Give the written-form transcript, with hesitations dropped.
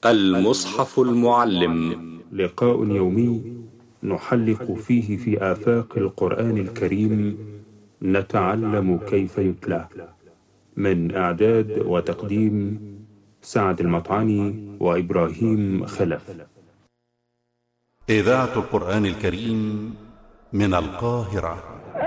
المصحف المعلم. لقاء يومي نحلق فيه في آفاق القرآن الكريم، نتعلم كيف يتلى. من إعداد وتقديم سعد المطعني وإبراهيم خلف. إذاعة القرآن الكريم من القاهرة.